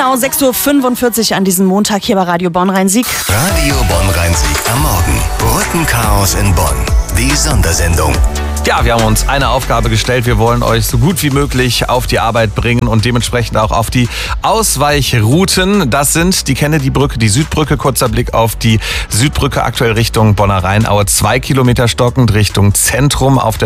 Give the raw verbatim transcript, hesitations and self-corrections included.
Genau, sechs Uhr fünfundvierzig an diesem Montag hier bei Radio Bonn-Rhein-Sieg. Radio Bonn-Rhein-Sieg am Morgen. Brückenchaos in Bonn. Die Sondersendung. Ja, wir haben uns eine Aufgabe gestellt. Wir wollen euch so gut wie möglich auf die Arbeit bringen und dementsprechend auch auf die Ausweichrouten. Das sind die Kennedy-Brücke, die Südbrücke. Kurzer Blick auf die Südbrücke, aktuell Richtung Bonner Rheinaue. Zwei Kilometer stockend Richtung Zentrum auf der